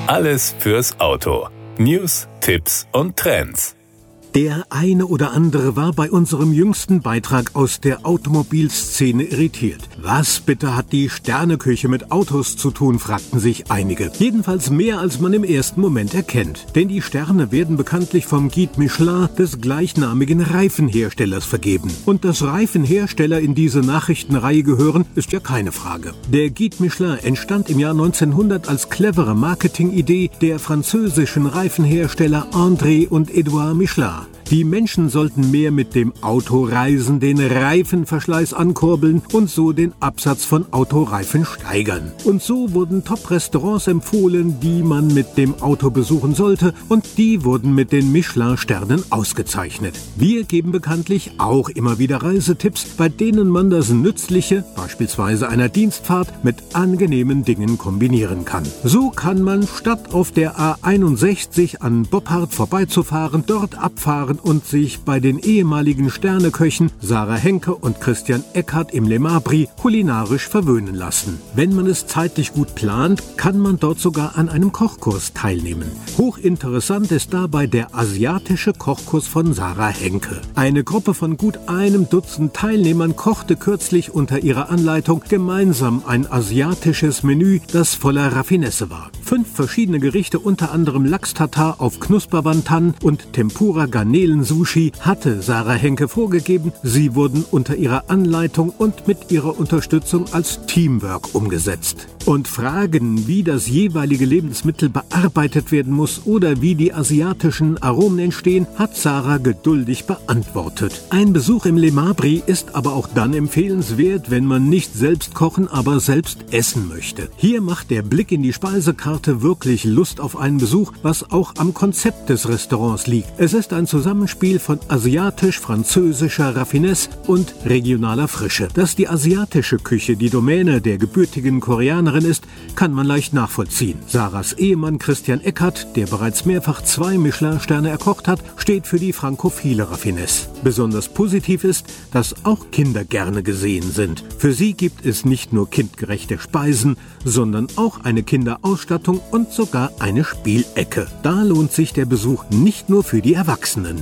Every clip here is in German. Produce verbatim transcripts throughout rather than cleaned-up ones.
Alles fürs Auto. News, Tipps und Trends. Der eine oder andere war bei unserem jüngsten Beitrag aus der Automobilszene irritiert. Was bitte hat die Sterneküche mit Autos zu tun, fragten sich einige. Jedenfalls mehr, als man im ersten Moment erkennt. Denn die Sterne werden bekanntlich vom Guide Michelin, des gleichnamigen Reifenherstellers, vergeben. Und dass Reifenhersteller in diese Nachrichtenreihe gehören, ist ja keine Frage. Der Guide Michelin entstand im Jahr neunzehnhundert als clevere Marketingidee der französischen Reifenhersteller André und Edouard Michelin. Die Menschen sollten mehr mit dem Auto reisen, den Reifenverschleiß ankurbeln und so den Absatz von Autoreifen steigern. Und so wurden Top-Restaurants empfohlen, die man mit dem Auto besuchen sollte, und die wurden mit den Michelin-Sternen ausgezeichnet. Wir geben bekanntlich auch immer wieder Reisetipps, bei denen man das Nützliche, beispielsweise einer Dienstfahrt, mit angenehmen Dingen kombinieren kann. So kann man statt auf der A einundsechzig an Boppard vorbeizufahren, dort abfahren und sich bei den ehemaligen Sterneköchen Sarah Henke und Christian Eckhardt im Le Mabry kulinarisch verwöhnen lassen. Wenn man es zeitlich gut plant, kann man dort sogar an einem Kochkurs teilnehmen. Hochinteressant ist dabei der asiatische Kochkurs von Sarah Henke. Eine Gruppe von gut einem Dutzend Teilnehmern kochte kürzlich unter ihrer Anleitung gemeinsam ein asiatisches Menü, das voller Raffinesse war. Fünf verschiedene Gerichte, unter anderem Lachs-Tatar auf Knusperwantan und Tempura-Garnelen-Sushi, hatte Sarah Henke vorgegeben. Sie wurden unter ihrer Anleitung und mit ihrer Unterstützung als Teamwork umgesetzt. Und Fragen, wie das jeweilige Lebensmittel bearbeitet werden muss oder wie die asiatischen Aromen entstehen, hat Sarah geduldig beantwortet. Ein Besuch im Le Mabry ist aber auch dann empfehlenswert, wenn man nicht selbst kochen, aber selbst essen möchte. Hier macht der Blick in die Speisekarte wirklich Lust auf einen Besuch, was auch am Konzept des Restaurants liegt. Es ist ein Zusammenspiel von asiatisch-französischer Raffinesse und regionaler Frische. Dass die asiatische Küche die Domäne der gebürtigen Koreanerin ist, kann man leicht nachvollziehen. Sarahs Ehemann Christian Eckhardt, der bereits mehrfach zwei Michelin-Sterne erkocht hat, steht für die frankophile Raffinesse. Besonders positiv ist, dass auch Kinder gerne gesehen sind. Für sie gibt es nicht nur kindgerechte Speisen, sondern auch eine Kinderausstattung und sogar eine Spielecke. Da lohnt sich der Besuch nicht nur für die Erwachsenen.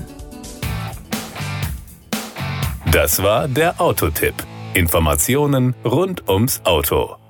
Das war der Autotipp. Informationen rund ums Auto.